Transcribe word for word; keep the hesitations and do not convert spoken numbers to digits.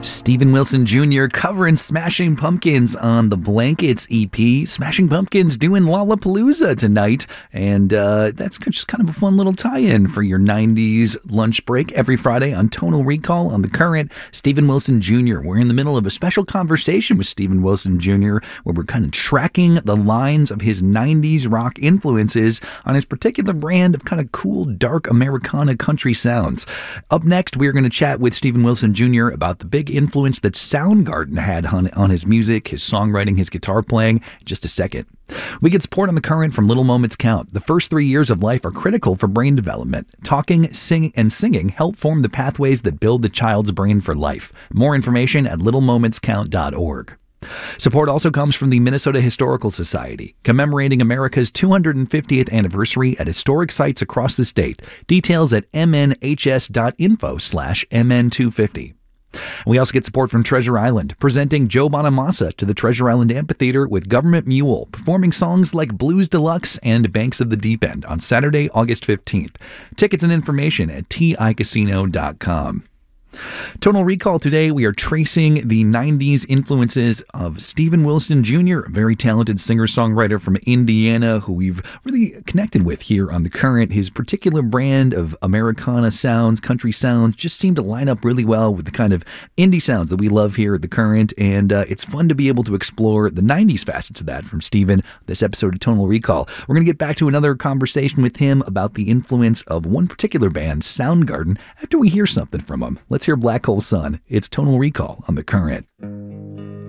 Steven Wilson Junior covering Smashing Pumpkins on the Blankets E P. Smashing Pumpkins doing Lollapalooza tonight, and uh, that's just kind of a fun little tie-in for your nineties lunch break every Friday on Tonal Recall on The Current. Steven Wilson Junior We're in the middle of a special conversation with Steven Wilson Junior where we're kind of tracking the lines of his nineties rock influences on his particular brand of kind of cool, dark Americana country sounds. Up next, we're going to chat with Steven Wilson Junior about the big influence that Soundgarden had on, on his music, his songwriting, his guitar playing. In just a second. We get support on The Current from Little Moments Count. The first three years of life are critical for brain development. Talking, singing, and singing help form the pathways that build the child's brain for life. More information at little moments count dot org. Support also comes from the Minnesota Historical Society, commemorating America's two hundred fiftieth anniversary at historic sites across the state. Details at m n h s dot info slash m n two fifty. We also get support from Treasure Island, presenting Joe Bonamassa to the Treasure Island Amphitheater with Government Mule, performing songs like Blues Deluxe and Banks of the Deep End on Saturday, August fifteenth. Tickets and information at t i casino dot com. Tonal Recall today, we are tracing the nineties influences of Steven Wilson Junior, a very talented singer-songwriter from Indiana who we've really connected with here on The Current. His particular brand of Americana sounds, country sounds, just seem to line up really well with the kind of indie sounds that we love here at The Current, and uh, it's fun to be able to explore the nineties facets of that from Steven this episode of Tonal Recall. We're going to get back to another conversation with him about the influence of one particular band, Soundgarden, after we hear something from him. Let's hear Black Hole Sun. It's Tonal Recall on The Current.